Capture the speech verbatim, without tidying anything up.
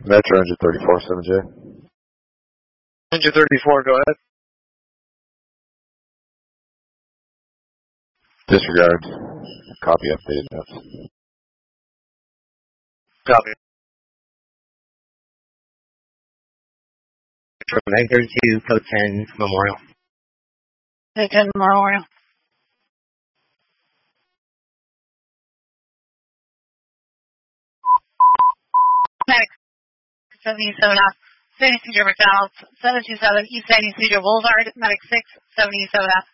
Metro engine thirty-four, seven J. Engine thirty-four, go ahead. Disregard. Copy updated notes. Copy. nine thirty-two, code ten, Memorial. Code ten, Memorial. Medic seventy-seven F, Sandy Cedar McDonald's, seven two seven East Sandy Cedar Boulevard, Medic six, seventy-seven F.